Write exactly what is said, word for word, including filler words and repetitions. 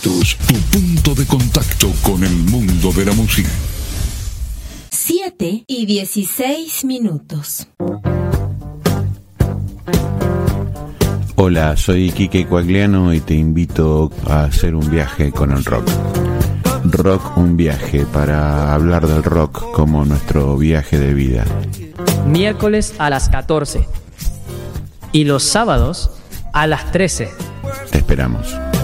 Tu punto de contacto con el mundo de la música. siete y dieciséis minutos. Hola, soy Quique Coagliano y te invito a hacer un viaje con el rock. Rock, un viaje, para hablar del rock como nuestro viaje de vida. Miércoles a las catorce y los sábados a las trece. Te esperamos.